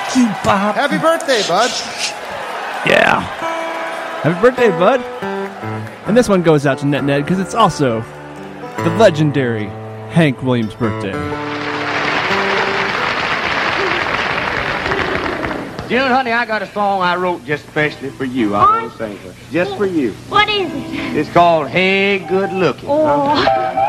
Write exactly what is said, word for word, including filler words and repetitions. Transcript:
you, Bob. Happy birthday, bud. Yeah. Happy birthday, bud. And this one goes out to Net Ned because it's also the legendary Hank Williams' birthday. June, honey, I got a song I wrote just especially for you. I want to sing it. Just for you. What is it? It's called Hey Good Looking. Oh.